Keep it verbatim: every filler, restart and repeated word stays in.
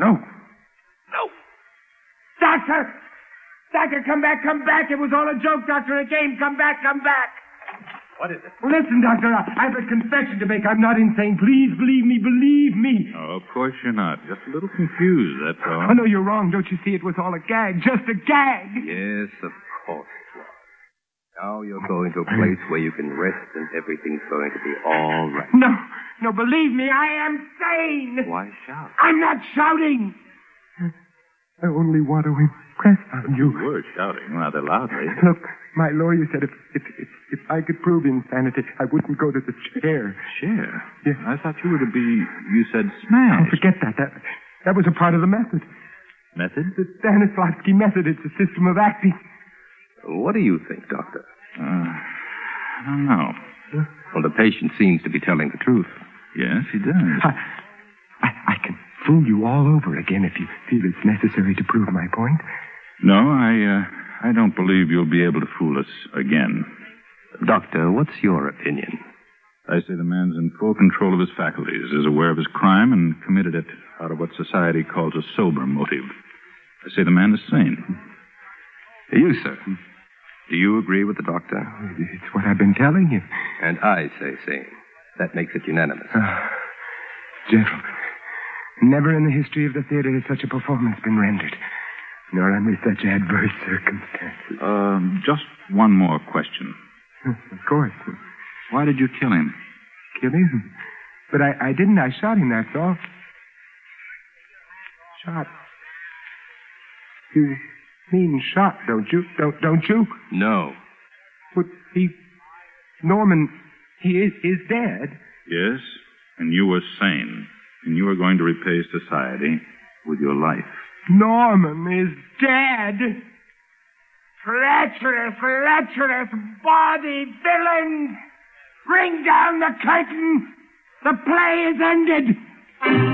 no. No. Doctor! Doctor, come back, come back. It was all a joke, Doctor, a game. Come back, come back. What is it? Listen, Doctor, I I have a confession to make. I'm not insane. Please believe me, believe me. Oh, of course you're not. Just a little confused, that's all. Oh, no, you're wrong. Don't you see? It was all a gag. Just a gag. Yes, of course it was. Now you're going to a place where you can rest and everything's going to be all right. No, no, believe me, I am sane. Why shout? I'm not shouting. I only want to impress on you. You were shouting rather loudly. Look, my lawyer said if if if, if I could prove insanity, I wouldn't go to the chair. Chair? Yes. I thought you were to be, you said Oh, smashed. forget that. That that was a part of the method. Method? The Stanislavski method. It's a system of acting. What do you think, Doctor? Uh, I don't know. Well, the patient seems to be telling the truth. Yes, he does. I, I, I can fool you all over again if you feel it's necessary to prove my point. No, I, uh, I don't believe you'll be able to fool us again. Doctor, what's your opinion? I say the man's in full control of his faculties, is aware of his crime, and committed it out of what society calls a sober motive. I say the man is sane. You, sir. Do you agree with the doctor? It's what I've been telling you. And I say same. That makes it unanimous. Uh, gentlemen, never in the history of the theater has such a performance been rendered, nor under such adverse circumstances. Um, just one more question. Of course. Why did you kill him? Kill him? But I, I didn't. I shot him, that's all. Shot. You mean shot, don't you? Don't don't you? No. But he... Norman, he is, is dead. Yes, and you were sane, and you are going to repay society with your life. Norman is dead. Treacherous, lecherous, body villains! Bring down the curtain! The play is ended!